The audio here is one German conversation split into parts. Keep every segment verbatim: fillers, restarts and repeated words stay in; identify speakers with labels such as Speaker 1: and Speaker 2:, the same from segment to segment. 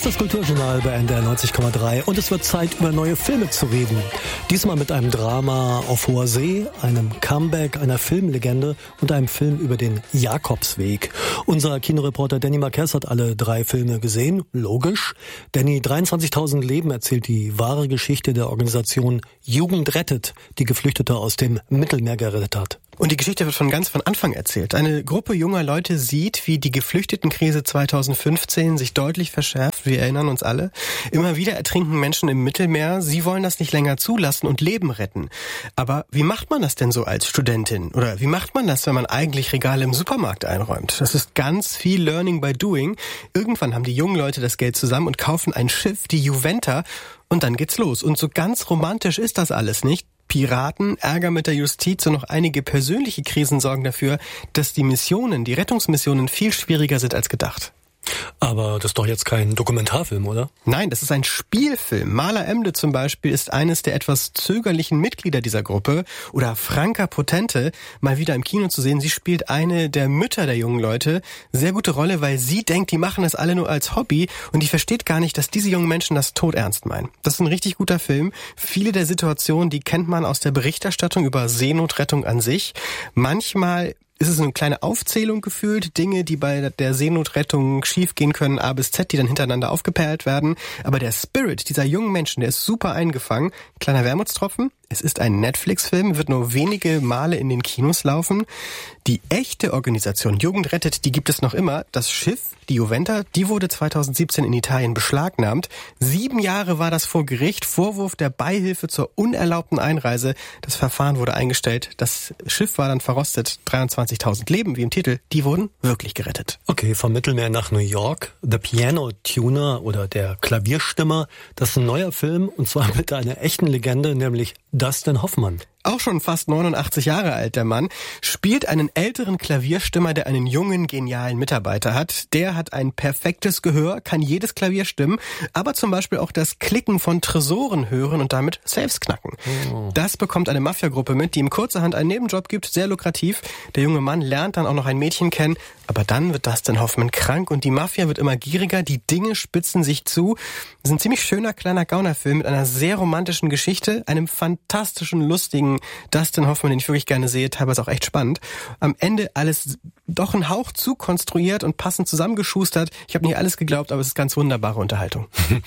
Speaker 1: ist das Kulturjournal bei N D R neunzig Komma drei und es wird Zeit, über neue Filme zu reden. Diesmal mit einem Drama auf hoher See, einem Comeback einer Filmlegende und einem Film über den Jakobsweg. Unser Kinoreporter Danny Marquez hat alle drei Filme gesehen, logisch. Danny, dreiundzwanzigtausend Leben erzählt die wahre Geschichte der Organisation Jugend rettet, die Geflüchtete aus dem Mittelmeer gerettet hat.
Speaker 2: Und die Geschichte wird von ganz von Anfang erzählt. Eine Gruppe junger Leute sieht, wie die Geflüchtetenkrise zweitausendfünfzehn sich deutlich verschärft. Wir erinnern uns alle. Immer wieder ertrinken Menschen im Mittelmeer. Sie wollen das nicht länger zulassen und Leben retten. Aber wie macht man das denn so als Studentin? Oder wie macht man das, wenn man eigentlich Regale im Supermarkt einräumt? Das ist ganz viel Learning by Doing. Irgendwann haben die jungen Leute das Geld zusammen und kaufen ein Schiff, die Juventa. Und dann geht's los. Und so ganz romantisch ist das alles nicht. Piraten, Ärger mit der Justiz und noch einige persönliche Krisen sorgen dafür, dass die Missionen, die Rettungsmissionen viel schwieriger sind als gedacht.
Speaker 1: Aber das ist doch jetzt kein Dokumentarfilm, oder?
Speaker 2: Nein, das ist ein Spielfilm. Maler Emde zum Beispiel ist eines der etwas zögerlichen Mitglieder dieser Gruppe. Oder Franka Potente, mal wieder im Kino zu sehen. Sie spielt eine der Mütter der jungen Leute. Sehr gute Rolle, weil sie denkt, die machen das alle nur als Hobby. Und die versteht gar nicht, dass diese jungen Menschen das todernst meinen. Das ist ein richtig guter Film. Viele der Situationen, die kennt man aus der Berichterstattung über Seenotrettung an sich. Manchmal ist es eine kleine Aufzählung gefühlt, Dinge, die bei der Seenotrettung schiefgehen können, A bis Z, die dann hintereinander aufgeperlt werden. Aber der Spirit dieser jungen Menschen, der ist super eingefangen. Kleiner Wermutstropfen, es ist ein Netflix-Film, wird nur wenige Male in den Kinos laufen. Die echte Organisation Jugend rettet, die gibt es noch immer. Das Schiff, die Juventa, die wurde zweitausendsiebzehn in Italien beschlagnahmt. Sieben Jahre war das vor Gericht. Vorwurf der Beihilfe zur unerlaubten Einreise. Das Verfahren wurde eingestellt. Das Schiff war dann verrostet. dreiundzwanzigtausend Leben, wie im Titel, die wurden wirklich gerettet.
Speaker 1: Okay, vom Mittelmeer nach New York. The Piano Tuner oder der Klavierstimmer. Das ist ein neuer Film und zwar mit einer echten Legende, nämlich Dustin Hoffman.
Speaker 2: Auch schon fast neunundachtzig Jahre alt, der Mann, spielt einen älteren Klavierstimmer, der einen jungen, genialen Mitarbeiter hat. Der hat ein perfektes Gehör, kann jedes Klavier stimmen, aber zum Beispiel auch das Klicken von Tresoren hören und damit Safes knacken. Oh. Das bekommt eine Mafiagruppe mit, die ihm kurzerhand einen Nebenjob gibt, sehr lukrativ. Der junge Mann lernt dann auch noch ein Mädchen kennen, aber dann wird Dustin Hoffman krank und die Mafia wird immer gieriger, die Dinge spitzen sich zu. Das ist ein ziemlich schöner, kleiner Gaunerfilm mit einer sehr romantischen Geschichte, einem fantastischen, lustigen Dustin Hoffman, den ich wirklich gerne sehe, teilweise auch echt spannend. Am Ende alles doch ein Hauch zu konstruiert und passend zusammengeschustert. Ich habe nicht alles geglaubt, aber es ist ganz wunderbare Unterhaltung.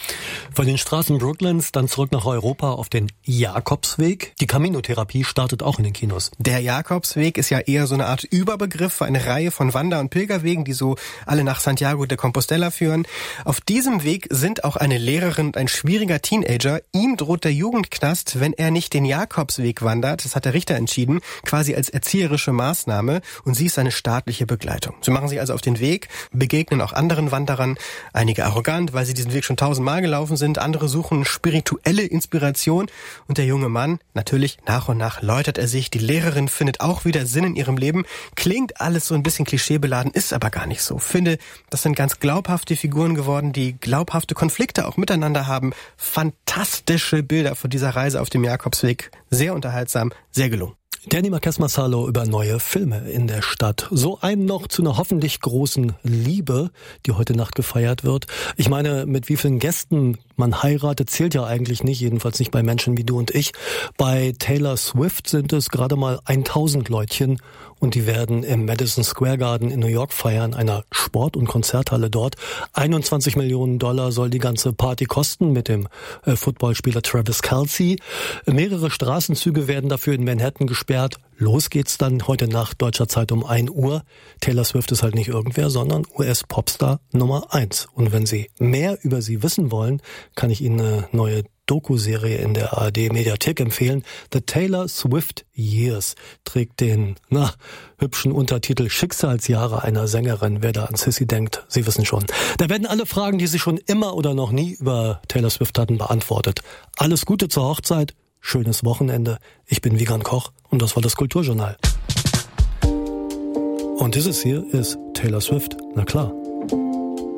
Speaker 1: Von den Straßen Brooklyns dann zurück nach Europa auf den Jakobsweg. Die Camino-Therapie startet auch in den Kinos.
Speaker 2: Der Jakobsweg ist ja eher so eine Art Überbegriff für eine Reihe von Wander- und Pilgerwegen, die so alle nach Santiago de Compostela führen. Auf diesem Weg sind auch eine Lehrerin und ein schwieriger Teenager. Ihm droht der Jugendknast, wenn er nicht den Jakobsweg wandert. Das hat der Richter entschieden, quasi als erzieherische Maßnahme. Und sie ist seine staatliche Begleitung. Sie machen sich also auf den Weg, begegnen auch anderen Wanderern, einige arrogant, weil sie diesen Weg schon tausendmal gelaufen sind, andere suchen spirituelle Inspiration und der junge Mann, natürlich nach und nach läutert er sich, die Lehrerin findet auch wieder Sinn in ihrem Leben, klingt alles so ein bisschen klischeebeladen, ist aber gar nicht so. Finde, das sind ganz glaubhafte Figuren geworden, die glaubhafte Konflikte auch miteinander haben, fantastische Bilder von dieser Reise auf dem Jakobsweg, sehr unterhaltsam, sehr gelungen.
Speaker 1: Danny Marquez Massalo über neue Filme in der Stadt. So ein noch zu einer hoffentlich großen Liebe, die heute Nacht gefeiert wird. Ich meine, mit wie vielen Gästen man heiratet, zählt ja eigentlich nicht, jedenfalls nicht bei Menschen wie du und ich. Bei Taylor Swift sind es gerade mal tausend Leutchen und die werden im Madison Square Garden in New York feiern, einer Sport- und Konzerthalle dort. einundzwanzig Millionen Dollar soll die ganze Party kosten mit dem äh, Footballspieler Travis Kelce. Mehrere Straßenzüge werden dafür in Manhattan gesperrt. Los geht's dann heute Nacht, deutscher Zeit um ein Uhr. Taylor Swift ist halt nicht irgendwer, sondern U S-Popstar Nummer eins. Und wenn Sie mehr über sie wissen wollen, kann ich Ihnen eine neue Doku-Serie in der A R D-Mediathek empfehlen. The Taylor Swift Years trägt den, na, hübschen Untertitel Schicksalsjahre einer Sängerin. Wer da an Sissy denkt, Sie wissen schon. Da werden alle Fragen, die Sie schon immer oder noch nie über Taylor Swift hatten, beantwortet. Alles Gute zur Hochzeit. Schönes Wochenende. Ich bin Wiegand Koch und das war das Kulturjournal. Und dieses hier ist Taylor Swift, na klar.